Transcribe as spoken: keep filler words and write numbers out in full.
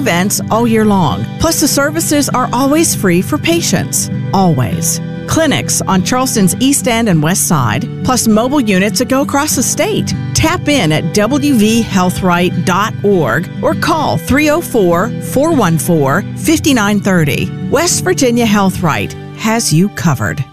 events all year long. Plus, the services are always free for patients. Always. Clinics on Charleston's East End and West Side, plus mobile units that go across the state. Tap in at w v health right dot org or call three oh four, four one four, five nine three oh. West Virginia Health Right has you covered.